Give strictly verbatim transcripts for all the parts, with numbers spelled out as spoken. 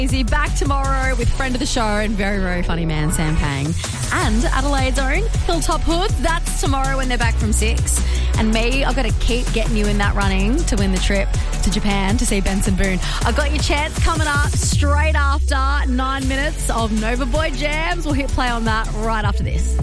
Easy back tomorrow with friend of the show and very, very funny man, Sam Pang. And Adelaide's own Hilltop Hood. That's tomorrow when they're back from six. And me, I've got to keep getting you in that running to win the trip to Japan to see Benson Boone. I've got your chance coming up straight after nine minutes of Nova Boy Jams. We'll hit play on that right after this.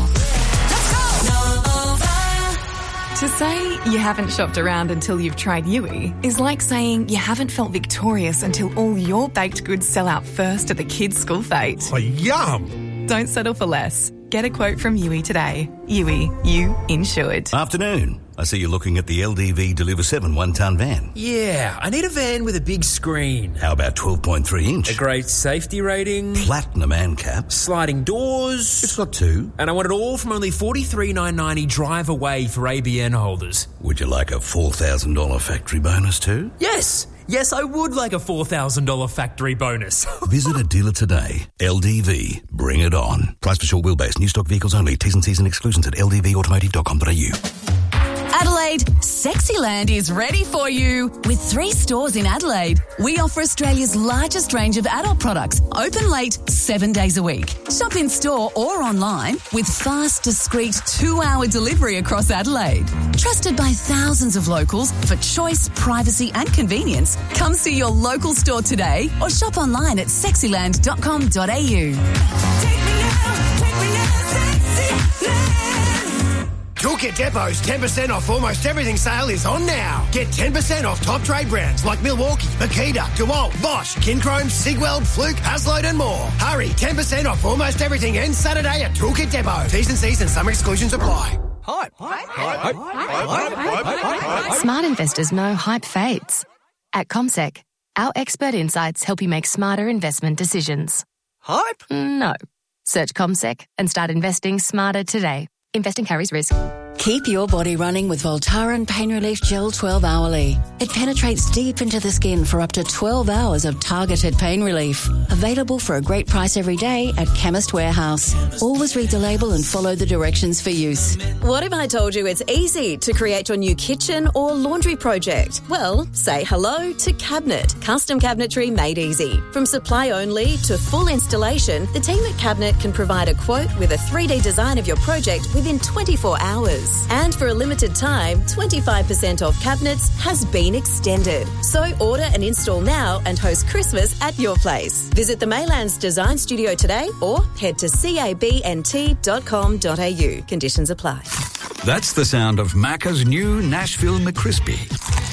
To say you haven't shopped around until you've tried Yui is like saying you haven't felt victorious until all your baked goods sell out first at the kids' school fete. Oh, yum! Don't settle for less. Get a quote from Yui today. Yui, you insured. Afternoon. I see you're looking at the L D V Deliver seven one-tonne van. Yeah, I need a van with a big screen. How about twelve point three inch? A great safety rating. Platinum ANCAP. Sliding doors. It's got two. And I want it all from only forty-three thousand nine hundred ninety drive away for A B N holders. Would you like a four thousand dollars factory bonus too? Yes! Yes, I would like a four thousand dollars factory bonus. Visit a dealer today. L D V. Bring it on. Price for short wheelbase. New stock vehicles only. T's and C's and exclusions at l d v automotive dot com dot a u. Adelaide, Sexyland is ready for you. With three stores in Adelaide, we offer Australia's largest range of adult products, open late, seven days a week. Shop in store or online with fast, discreet two-hour delivery across Adelaide. Trusted by thousands of locals for choice, privacy and convenience. Come see your local store today or shop online at sexyland dot com dot a u. Take me out, take me out, Sexyland. Toolkit Depot's ten percent off almost everything sale is on now. Get ten percent off top trade brands like Milwaukee, Makita, DeWalt, Bosch, Kinchrome, Sigweld, Fluke, Hasload and more. Hurry, ten percent off almost everything ends Saturday at Toolkit Depot. T's and C's and some exclusions apply. Hype, hype, hype, hype, hype, hype, hype, hype. Smart investors know hype fades. At CommSec, our expert insights help you make smarter investment decisions. Hype? No. Search CommSec and start investing smarter today. Investing carries risk. Keep your body running with Voltaren Pain Relief Gel twelve hourly. It penetrates deep into the skin for up to twelve hours of targeted pain relief. Available for a great price every day at Chemist Warehouse. Always read the label and follow the directions for use. What if I told you it's easy to create your new kitchen or laundry project? Well, say hello to Cabinet. Custom cabinetry made easy. From supply only to full installation, the team at Cabinet can provide a quote with a three D design of your project within twenty-four hours. And for a limited time, twenty-five percent off cabinets has been extended. So order and install now and host Christmas at your place. Visit the Maylands Design Studio today or head to cabnt dot com dot a u. Conditions apply. That's the sound of Macca's new Nashville McCrispy.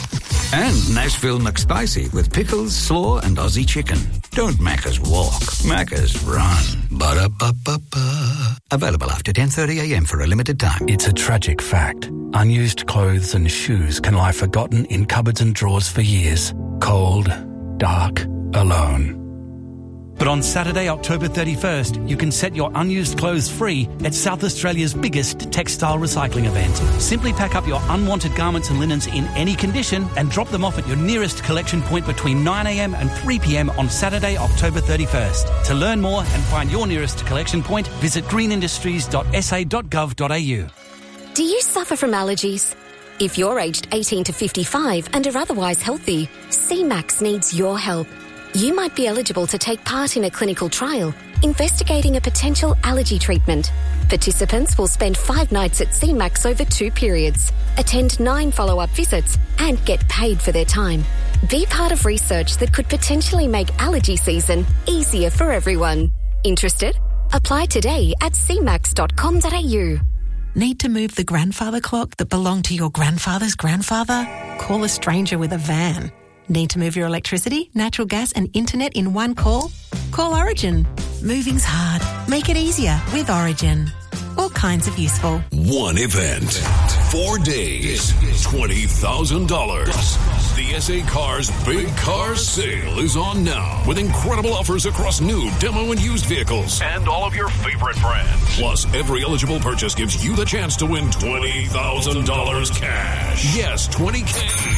And Nashville McSpicy with pickles, slaw and Aussie chicken. Don't Macca's walk, Macca's run. Ba-da-ba-ba-ba. Available after ten thirty a m for a limited time. It's a tragic fact. Unused clothes and shoes can lie forgotten in cupboards and drawers for years. Cold, dark, alone. But on Saturday, October thirty-first, you can set your unused clothes free at South Australia's biggest textile recycling event. Simply pack up your unwanted garments and linens in any condition and drop them off at your nearest collection point between nine a m and three p m on Saturday, October thirty-first. To learn more and find your nearest collection point, visit green industries dot s a dot gov dot a u. Do you suffer from allergies? If you're aged eighteen to fifty-five and are otherwise healthy, C MAX needs your help. You might be eligible to take part in a clinical trial investigating a potential allergy treatment. Participants will spend five nights at C MAX over two periods, attend nine follow-up visits, and get paid for their time. Be part of research that could potentially make allergy season easier for everyone. Interested? Apply today at c max dot com dot a u. Need to move the grandfather clock that belonged to your grandfather's grandfather? Call a stranger with a van. Need to move your electricity, natural gas and internet in one call? Call Origin. Moving's hard. Make it easier with Origin. All kinds of useful. One event. Four days. twenty thousand dollars. The S A Cars Big Car Sale is on now with incredible offers across new, demo, and used vehicles. And all of your favorite brands. Plus, every eligible purchase gives you the chance to win twenty thousand dollars cash. Yes, twenty K.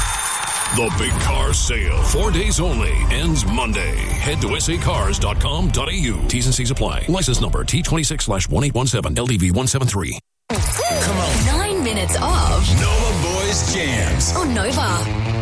The Big Car Sale, four days only, ends Monday. Head to s a cars dot com dot a u. T's and C's apply. License number T twenty-six slash one eight one seven L D V one seven three. Come on. Nine minutes of Nova Boys Jams on Nova.